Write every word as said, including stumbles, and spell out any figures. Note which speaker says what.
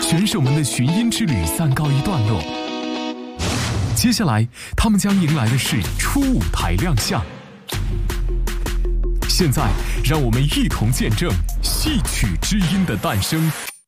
Speaker 1: 选手们的寻音之旅暂告一段落。接下来，他们将迎来的是初舞台亮相。现在，让我们一同见证戏曲之音的诞生。